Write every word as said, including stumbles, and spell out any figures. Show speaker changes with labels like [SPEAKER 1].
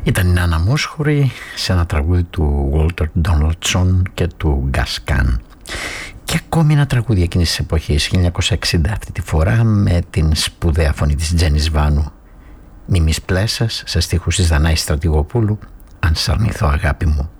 [SPEAKER 1] Ήταν η Νάνα Μόσχουρη σε ένα τραγούδι του Walter Donaldson και του Gus Kahn. Και ακόμη ένα τραγούδι εκείνης της εποχής, χίλια εννιακόσια εξήντα, αυτή τη φορά με την σπουδαία φωνή της Τζένις Βάνου. Μιμής Πλέσας σε στίχους της Δανάης Στρατηγοπούλου, «Αν σ' αρνηθώ αγάπη μου».